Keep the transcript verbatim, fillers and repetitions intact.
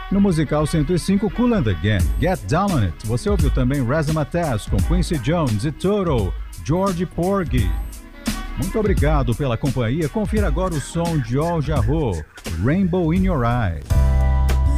No musical cento e cinco, Kool and the Gang, Get Down on It. Você ouviu também Razzmatazz com Quincy Jones e Toto, George Porgy. Muito obrigado pela companhia. Confira agora o som de Al Jarreau, Rainbow in Your Eyes.